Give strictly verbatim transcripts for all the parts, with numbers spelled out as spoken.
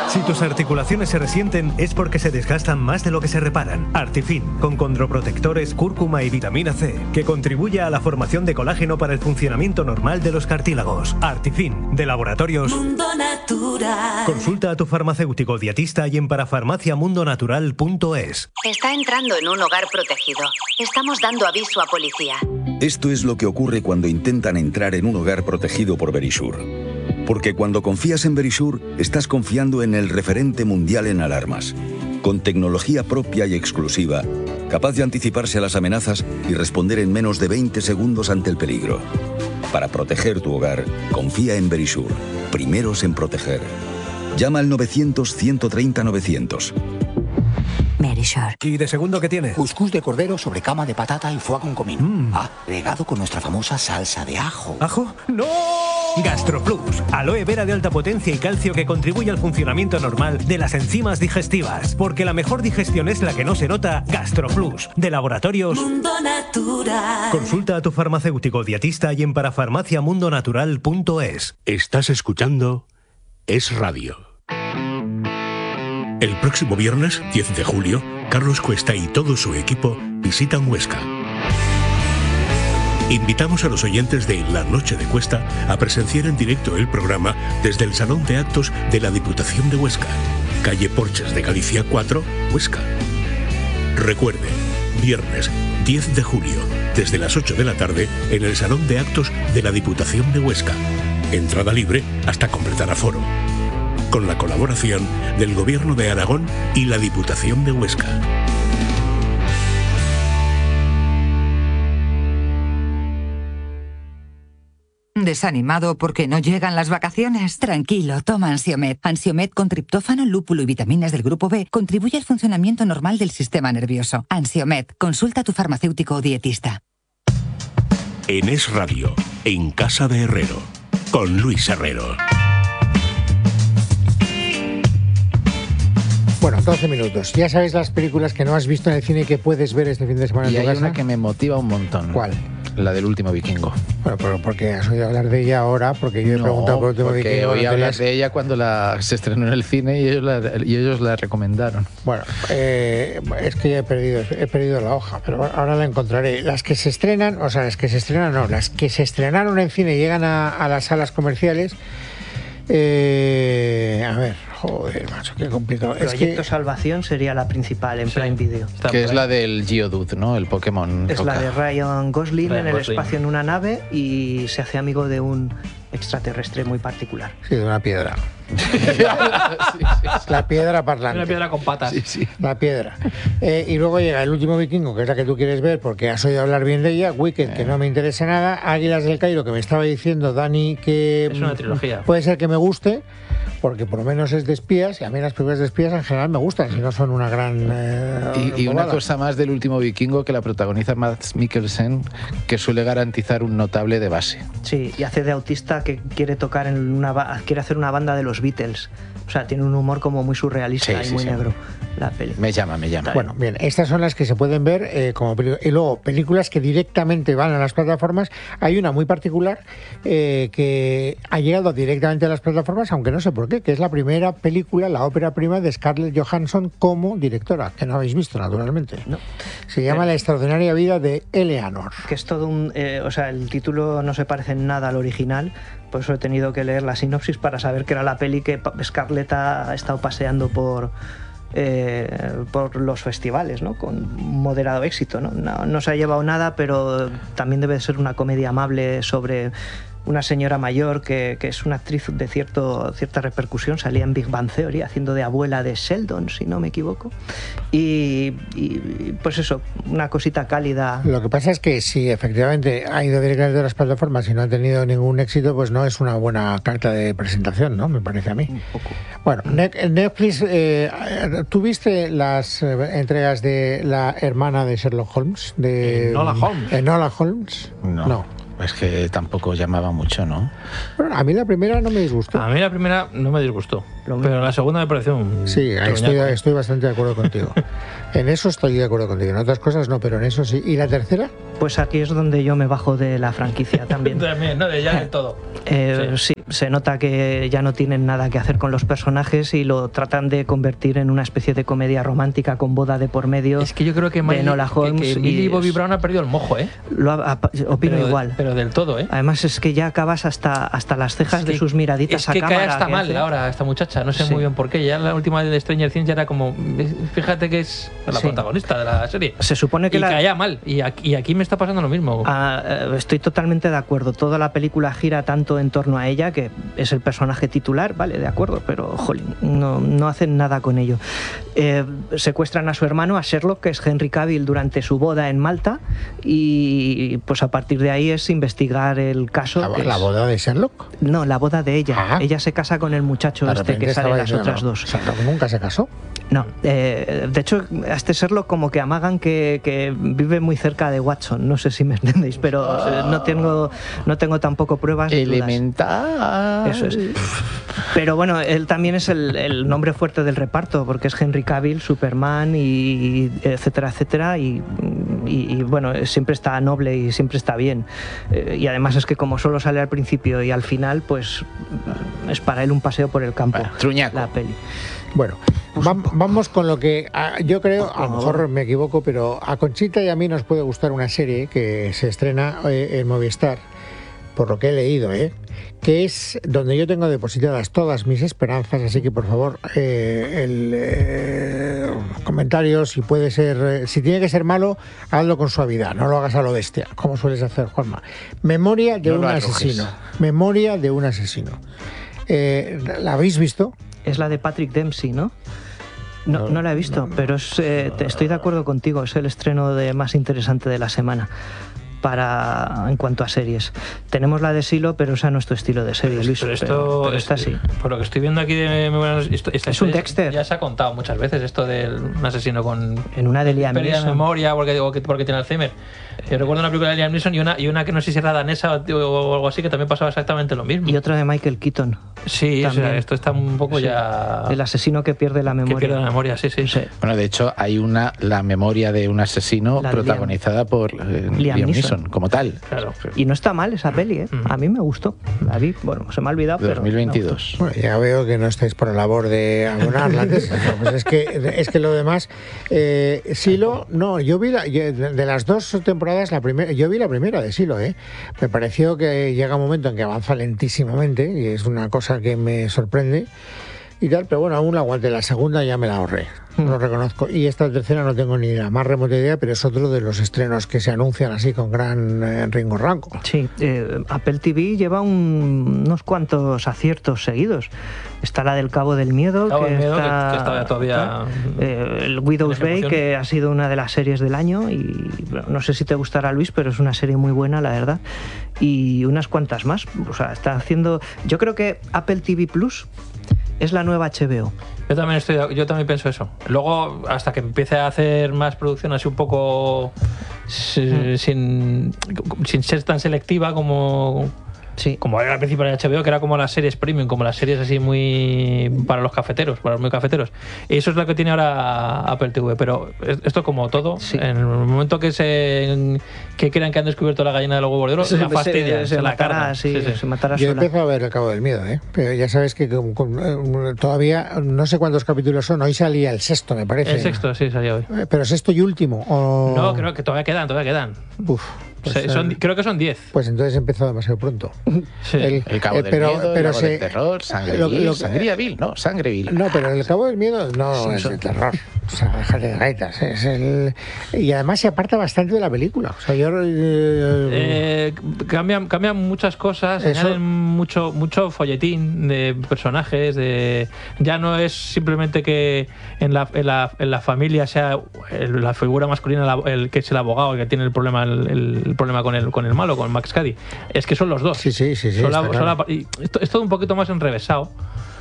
Si tus articulaciones se resienten es porque se desgastan más de lo que se reparan. Artifin, con condroprotectores, cúrcuma y vitamina C, que contribuye a la formación de colágeno para el funcionamiento normal de los cartílagos. Artifin, de Laboratorios Mundo Natural. Consulta a tu farmacéutico dietista y en parafarmacia mundo natural punto es. Está entrando en un hogar protegido. Estamos dando aviso a policía. Esto es lo que ocurre cuando intentan entrar en un hogar protegido por Verisure. Porque cuando confías en Verisure, estás confiando en el referente mundial en alarmas. Con tecnología propia y exclusiva, capaz de anticiparse a las amenazas y responder en menos de veinte segundos ante el peligro. Para proteger tu hogar, confía en Verisure. Primeros en proteger. Llama al novecientos, ciento treinta, novecientos. Verisure. ¿Y de segundo qué tiene? Cuscús de cordero sobre cama de patata y foie con comino. Mm. Ah, regado con nuestra famosa salsa de ajo. ¿Ajo? ¡No! GastroPlus, aloe vera de alta potencia y calcio que contribuye al funcionamiento normal de las enzimas digestivas. Porque la mejor digestión es la que no se nota. GastroPlus, de Laboratorios Mundo Natural. Consulta a tu farmacéutico dietista y en parafarmacia mundo natural punto es. Estás escuchando Es Radio. El próximo viernes, diez de julio, Carlos Cuesta y todo su equipo visitan Huesca. Invitamos a los oyentes de La Noche de Cuesta a presenciar en directo el programa desde el Salón de Actos de la Diputación de Huesca, calle Porches de Galicia cuatro, Huesca. Recuerde, viernes diez de julio, desde las ocho de la tarde, en el Salón de Actos de la Diputación de Huesca. Entrada libre hasta completar aforo. Con la colaboración del Gobierno de Aragón y la Diputación de Huesca. ¿Desanimado porque no llegan las vacaciones? Tranquilo, toma Ansiomed. Ansiomed con triptófano, lúpulo y vitaminas del grupo B contribuye al funcionamiento normal del sistema nervioso. Ansiomed, consulta a tu farmacéutico o dietista. En Es Radio, en Casa de Herrero, con Luis Herrero. Bueno, doce minutos. Ya sabéis las películas que no has visto en el cine y que puedes ver este fin de semana en y tu hay casa. Una que me motiva un montón. ¿Cuál? La del último vikingo. Bueno, pero porque has oído hablar de ella ahora, porque yo he no, preguntado por el último porque vikingo. oí no hablar tenías... de ella cuando la, se estrenó en el cine y ellos la, y ellos la recomendaron. Bueno, eh, es que ya he perdido, he perdido la hoja, pero ahora la encontraré. Las que se estrenan, o sea, las que se estrenan no, las que se estrenaron en cine y llegan a, a las salas comerciales. Eh, a ver, joder, macho, qué complicado. Proyecto es que... Salvación sería la principal en sí. Prime Video. Está que es la del Geodude, ¿no? El Pokémon. Es Roca. la de Ryan Gosling Ryan en el Gosling. espacio en una nave y se hace amigo de un extraterrestre muy particular. Sí, de una piedra. sí, sí, sí. La piedra parlante. Una piedra con patas. Sí, sí. La piedra. Eh, y luego llega El último vikingo, que es la que tú quieres ver porque has oído hablar bien de ella. Wicked, eh. que no me interesa nada. Águilas del Cairo, que me estaba diciendo Dani que... Es una trilogía. Puede ser que me guste, porque por lo menos es de espías, y a mí las películas de espías en general me gustan, si no son una gran... Eh, y, y una cosa más del último vikingo, que la protagoniza Mads Mikkelsen, que suele garantizar un notable de base. Sí, y hace de autista que quiere tocar en una... quiere hacer una banda de los Beatles. O sea, tiene un humor como muy surrealista sí, y sí, muy sí. negro la peli. Me llama, me llama. Bueno, bien, estas son las que se pueden ver eh, como películas. Y luego, películas que directamente van a las plataformas. Hay una muy particular eh, que ha llegado directamente a las plataformas, aunque no sé por qué, que es la primera película, la ópera prima de Scarlett Johansson como directora, que no habéis visto, naturalmente. No. Se llama eh, La extraordinaria vida de Eleanor. Que es todo un... Eh, o sea, el título no se parece en nada al original, por eso he tenido que leer la sinopsis para saber que era la peli que Scarlett ha estado paseando por... Eh, por los festivales, ¿no? Con moderado éxito, ¿no? No, no se ha llevado nada, pero también debe ser una comedia amable sobre una señora mayor que, que es una actriz de cierto, cierta repercusión, salía en Big Bang Theory haciendo de abuela de Sheldon, si no me equivoco, y, y pues eso, una cosita cálida. Lo que pasa es que si efectivamente ha ido directamente a las plataformas y no ha tenido ningún éxito, pues no es una buena carta de presentación, ¿no? Me parece a mí. Un poco. Bueno, Netflix, eh, ¿tuviste las eh, entregas de la hermana de Sherlock Holmes? De Enola Holmes. Enola Holmes. No. no. Es que tampoco llamaba mucho, ¿no? Bueno, a mí la primera no me disgustó. A mí la primera no me disgustó, pero la segunda me pareció un... Sí, estoy, estoy bastante de acuerdo contigo. En eso estoy de acuerdo contigo. En otras cosas no, pero en eso sí. ¿Y la tercera? Pues aquí es donde yo me bajo de la franquicia también. También, ¿no? De ya del todo. Eh, sí. sí, se nota que ya no tienen nada que hacer con los personajes y lo tratan de convertir en una especie de comedia romántica con boda de por medio. Es que yo creo que, Miley, Enola Holmes que, que Millie y Bobby Brown han perdido el mojo, ¿eh? Lo ha, ha, opino pero, igual. Pero del todo, ¿eh? Además es que ya acabas hasta, hasta las cejas es que, de sus miraditas es a que cámara. Es que cae hasta que mal hace. ahora esta muchacha, no sé sí. muy bien por qué. Ya la última de Stranger Things ya era como, fíjate que es la sí. protagonista de la serie. Se supone que y la... caía mal. Y aquí, y aquí me está pasando lo mismo. Ah, estoy totalmente de acuerdo. Toda la película gira tanto en torno a ella, que es el personaje titular, vale, de acuerdo, pero jolín, no, no hacen nada con ello. Eh, secuestran a su hermano, a Sherlock, que es Henry Cavill, durante su boda en Malta, y pues a partir de ahí es investigar el caso. ¿La, que ¿la es... boda de Sherlock? No, la boda de ella. Ajá. Ella se casa con el muchacho este que sale en las otras no. dos. ¿Sherlock nunca se casó? No, eh, de hecho a este Sherlock como que amagan que, que vive muy cerca de Watson, no sé si me entendéis, pero eh, no tengo no tengo tampoco pruebas. Elemental. Eso es. Pero bueno, él también es el, el nombre fuerte del reparto, porque es Henry Cavill, Superman, y etcétera, etcétera, y, y, y bueno, siempre está noble y siempre está bien. Eh, y además es que como solo sale al principio y al final, pues es para él un paseo por el campo. Bueno, truñaco. La peli. Bueno, vamos con lo que a, yo creo, a lo mejor me equivoco, pero a Conchita y a mí nos puede gustar una serie que se estrena eh, en Movistar, por lo que he leído, ¿eh? que es donde yo tengo depositadas todas mis esperanzas, así que por favor, eh, el eh, comentario, si puede ser, eh, si tiene que ser malo, hazlo con suavidad, no lo hagas a lo bestia, como sueles hacer, Juanma. Memoria de no un asesino. Memoria de un asesino. Eh, ¿La habéis visto? Es la de Patrick Dempsey, ¿no? No, no, no la he visto, no, pero es, eh, te, estoy de acuerdo contigo, es el estreno de más interesante de la semana. Para en cuanto a series. Tenemos la de Silo, pero esa no es tu estilo de serie, Luis. Pero esto, pero, pero esta sí. Por lo que estoy viendo aquí de bueno, esto, esto, es un Dexter. Ya se ha contado muchas veces esto del un asesino con en una de Liam pérdida Neeson. de memoria porque, porque, porque tiene Alzheimer. Yo recuerdo una película de Liam Neeson y una, y una que no sé si era danesa o, o algo así, que también pasaba exactamente lo mismo. Y otra de Michael Keaton. Sí, o sea, esto está un poco sí. ya... El asesino que pierde la memoria. Que pierde la memoria, sí, sí, sí. Bueno, de hecho, hay una, la memoria de un asesino la protagonizada Liam. por eh, Liam, Liam Neeson, como tal. Claro. Y no está mal esa peli, ¿eh? Mm. A mí me gustó. La vi, bueno, se me ha olvidado, dos mil veintidós. Pero bueno, ya veo que no estáis por la labor de abonarla antes. Pues es que es que lo demás, eh, Silo, no, yo vi la, de, de las dos temporadas la primera, yo vi la primera de Silo, ¿eh? Me pareció que llega un momento en que avanza lentísimamente y es una cosa que me sorprende y tal, pero bueno, aún la aguanté. La segunda ya me la ahorré. Lo reconozco. Y esta tercera no tengo ni la más remota idea, pero es otro de los estrenos que se anuncian así con gran eh, ringo-rango. Sí, eh, Apple T V lleva un, unos cuantos aciertos seguidos. Está la del Cabo del Miedo, Cabo que, del Miedo está, que, que está todavía... Eh, el Widow's Bay, que ha sido una de las series del año, y bueno, no sé si te gustará, Luis, pero es una serie muy buena, la verdad. Y unas cuantas más. O sea, está haciendo... Yo creo que Apple T V Plus es la nueva H B O. Yo también estoy, yo también pienso eso. Luego, hasta que empiece a hacer más producción así un poco mm. sin, sin ser tan selectiva como, sí. como era al principio de H B O, que era como las series premium, como las series así muy para los cafeteros, para los muy cafeteros. Y eso es lo que tiene ahora Apple T V. Pero esto, como todo, sí. en el momento que se que crean que han descubierto la gallina de los huevos de oro, se la fastidia, se, se, se la carga. Sí, sí, sí. Se matará Yo sola. empiezo a ver El Cabo del Miedo, ¿eh? Pero ya sabes que con, con, eh, todavía no sé cuántos capítulos son. Hoy salía el sexto, me parece. El sexto, sí, salía hoy. Pero sexto y último. O... No, creo que todavía quedan, todavía quedan. Uf. Pues, Se, son, creo que son diez. Pues entonces empezó demasiado pronto. Sí. El, el Cabo eh, del pero, Miedo, pero el Cabo se, del Terror, Sangre lo, Vil, lo, Sangría Vil, no, Sangre Vil. No, pero el Cabo del Miedo no sí, es son... el terror. O sea, déjate de gaitas. Es el... Y además se aparta bastante de la película. O sea, yo... Eh, eh, cambian, cambian muchas cosas, eso... añaden mucho, mucho folletín de personajes, de ya no es simplemente que en la, en la, en la familia sea el, la figura masculina el, el que es el abogado, el que tiene el problema, el, el problema con el, con el malo, con Max Cady. Es que son los dos. Sí, sí, sí. sí son la, claro. son la, y esto, es todo un poquito más enrevesado.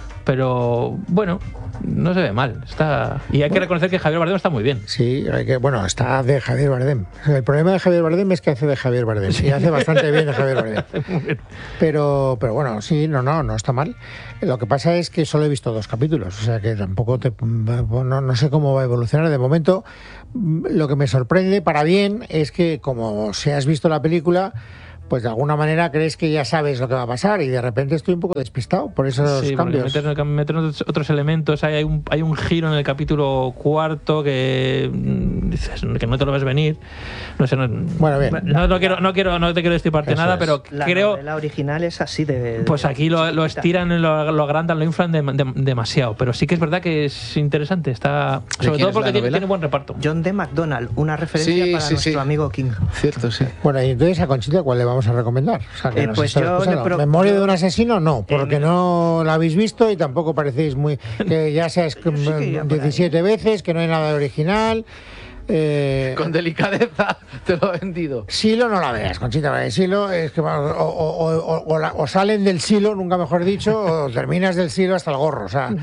Pero bueno, no se ve mal. Está y hay bueno, que reconocer que Javier Bardem está muy bien. Sí, hay que, bueno, está de Javier Bardem. El problema de Javier Bardem es que hace de Javier Bardem. Sí, y hace bastante bien de Javier Bardem. Pero, pero bueno, sí, no, no, no está mal. Lo que pasa es que solo he visto dos capítulos, o sea que tampoco te, no, no sé cómo va a evolucionar. De momento, lo que me sorprende para bien es que, como si has visto la película, pues de alguna manera crees que ya sabes lo que va a pasar y de repente estoy un poco despistado por esos sí, cambios. Meten, meten otros, otros elementos, hay un, hay un giro en el capítulo cuarto que dices que no te lo ves venir. No sé, no, bueno, bien. No, no, quiero, no, quiero, no te quiero estiparte Eso nada, es. pero la creo... La original es así de... Pues de, aquí lo, lo estiran, lo, lo agrandan, lo inflan de, de, demasiado, pero sí que es verdad que es interesante, está sobre todo porque tiene, tiene buen reparto. John D. McDonald, una referencia sí, para sí, nuestro sí. amigo King. Cierto, sí. Bueno, y entonces a Conchita, ¿cuál le vamos a recomendar? O sea, que Eh, nos pues está yo escuchando. le pro- ¿Memoria yo- de un asesino? No, porque Eh, no la habéis visto y tampoco parecéis muy... que ya seas Yo sí que iba por ahí. diecisiete veces, que no hay nada de original... Eh, Con delicadeza te lo he vendido. Silo no la veas, Conchita, porque Silo es que vamos, o, o- o- o la- o salen del silo, nunca mejor dicho, o terminas del silo hasta el gorro. O sea,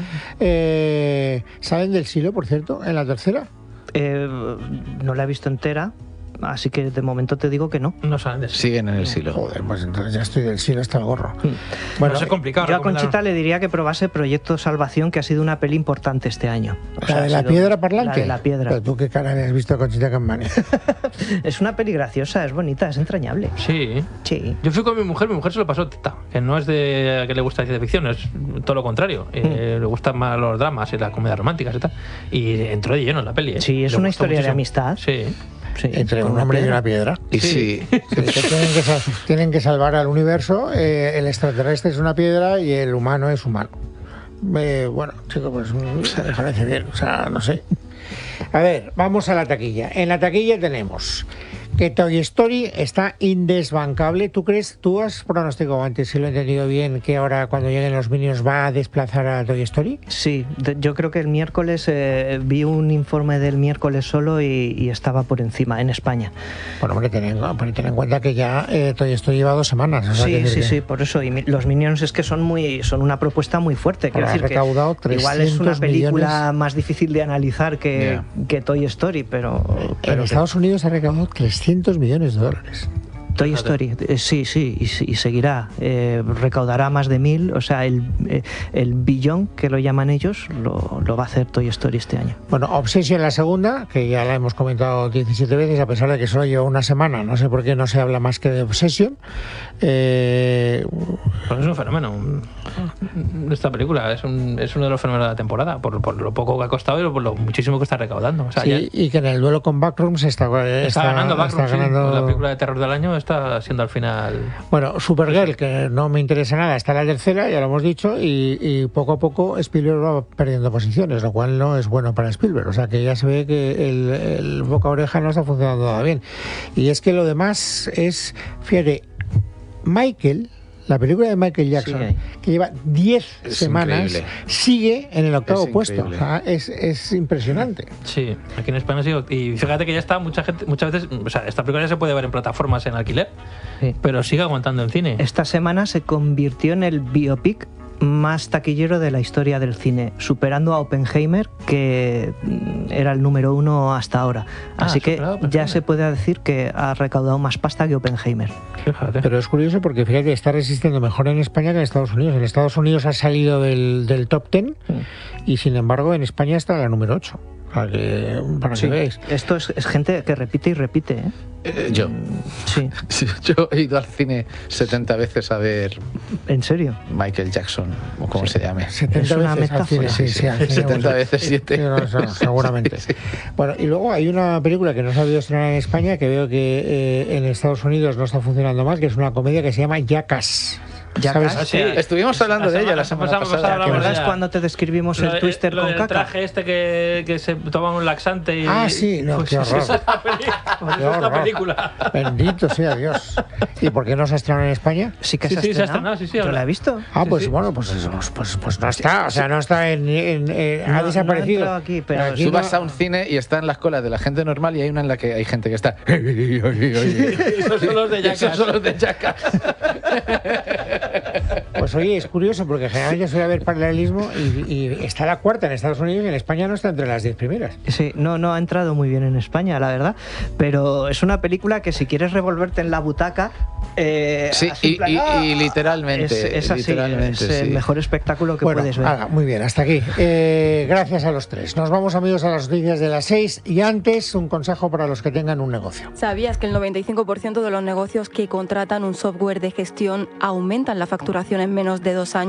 eh, salen del silo, por cierto, en la tercera. Eh, no la he visto entera, así que de momento te digo que no. No saben de eso. Siguen en el silo. Joder, pues entonces ya estoy del silo hasta el gorro. Bueno, Bueno, no es complicado. Yo a recomendar. Conchita le diría que probase Proyecto Salvación, que ha sido una peli importante este año. O la sea, de ha la sido- piedra parlante. La de la piedra. Pero tú qué cara habías visto a Conchita Campani. Es una peli graciosa, es bonita, es entrañable. Sí. Sí. Yo fui con mi mujer, mi mujer se lo pasó teta, que no es de que le gusta la ciencia ficción, es todo lo contrario. Eh, le gustan más los dramas y las comedias románticas y tal. Y entró de lleno en la peli. ¿eh? Sí, es Le una gustó historia de muchísimo. amistad. Sí. Sí, Entre con un una hombre y piedra. una piedra. Y sí. Sí, que tienen, que sal- tienen que salvar al universo. Eh, el extraterrestre es una piedra y el humano es humano. Eh, bueno, chicos, pues mm, me parece bien. O sea, no sé. A ver, vamos a la taquilla. En la taquilla tenemos que Toy Story está indesbancable. ¿Tú crees, tú has pronosticado antes, si lo he entendido bien, que ahora cuando lleguen los Minions va a desplazar a Toy Story? Sí, de- yo creo que el miércoles eh, vi un informe del miércoles solo y, y estaba por encima en España. Bueno, hombre, ten en, ten en cuenta que ya eh, Toy Story lleva dos semanas. O sea, Sí, quiero sí, decir sí, por eso. Y mi- los Minions es que son muy, son una propuesta muy fuerte. Quiero Ahora, decir ha recaudado que igual es una trescientos película millones. más difícil de analizar que, que Toy Story, pero, En pero que- Estados Unidos ha recaudado trescientos millones de dólares. Toy Story, eh, sí, sí, y, y seguirá. Eh, recaudará más de mil, o sea, el, eh, el billón que lo llaman ellos lo, lo va a hacer Toy Story este año. Bueno, Obsession la segunda, que ya la hemos comentado diecisiete veces, a pesar de que solo lleva una semana, no sé por qué no se habla más que de Obsession. Eh, Pues es un fenómeno. un- Esta película es, un, es uno de los fenómenos de la temporada, por, por lo poco que ha costado y por lo muchísimo que está recaudando. O sea, sí, ya y que en el duelo con Backrooms está, está, está ganando Backroom, está sí. ganando- La película de terror del año está siendo al final. Bueno, Supergirl, que no me interesa nada, está en la tercera, ya lo hemos dicho, y, y poco a poco Spielberg va perdiendo posiciones, lo cual no es bueno para Spielberg. O sea que ya se ve que el, el boca a oreja no está funcionando nada bien. Y es que lo demás es, fíjate, Michael, la película de Michael Jackson, Sigue ahí. que lleva diez Es semanas, increíble. sigue en el octavo Es puesto. increíble. O sea, es, es impresionante. Sí, aquí en España sí. Y fíjate que ya está mucha gente, muchas veces, o sea, esta película ya se puede ver en plataformas en alquiler, Sí. pero sigue aguantando en cine. Esta semana se convirtió en el biopic más taquillero de la historia del cine, superando a Oppenheimer, que mm, era el número uno hasta ahora. Ah, Así que superado a ya Oppenheimer. se puede decir que ha recaudado más pasta que Oppenheimer. Fíjate. Pero es curioso porque fíjate, está resistiendo mejor en España que en Estados Unidos. En Estados Unidos ha salido del, del top ten y sin embargo en España está en la número ocho. Para que, para Sí. que veáis. Esto es, es gente que repite y repite, ¿eh? Eh, yo. Sí, Sí, yo he ido al cine setenta veces a ver en serio. Michael Jackson, o como se llame. setenta Es una veces al cine, metáfora. sí, sí, al cine, setenta bueno. veces siete. Sí, no, eso, seguramente. Sí, sí. Bueno, y luego hay una película que no se ha podido estrenar en España, que veo que eh, en Estados Unidos no está funcionando mal, que es una comedia que se llama Jackass. Jackass. ¿Sabes? Ah, sí. Estuvimos hablando de ella la semana pasamos- pasada. hablamos ¿Recuerdas de ella. cuando te describimos Lo el de- twister lo con del caca? traje este que, que se toma un laxante y... Ah, sí, no, pues qué eso horror. es la peli- pues Qué eso es la horror. película. Bendito sea Dios. ¿Y por qué no se ha estrenado en España? Sí que Sí, se ha sí, se ha estrenado. estrenado, sí, sí, ¿Yo ahora. la he visto? Ah, Sí, pues sí. bueno, pues eso, pues, pues no está, o sea, no está en, en- en- No, ha no desaparecido. ha entrado aquí, pero Aquí Tú no- vas a un cine y está en las colas de la gente normal y hay una en la que hay gente que está. Esos son los de Jackass. Esos son los de Jackass. Pues oye, es curioso porque generalmente suele haber paralelismo y, y está la cuarta en Estados Unidos y en España no está entre las diez primeras. Sí, no, no ha entrado muy bien en España, la verdad. Pero es una película que si quieres revolverte en la butaca, Eh, sí, y, y, y literalmente. Es, es así, literalmente, es el sí. mejor espectáculo que bueno, puedes ver. Haga, muy bien, hasta aquí. Eh, gracias a los tres. Nos vamos, amigos, a las noticias de las seis y antes un consejo para los que tengan un negocio. ¿Sabías que el noventa y cinco por ciento de los negocios que contratan un software de gestión aumentan la facturación en menos de dos años?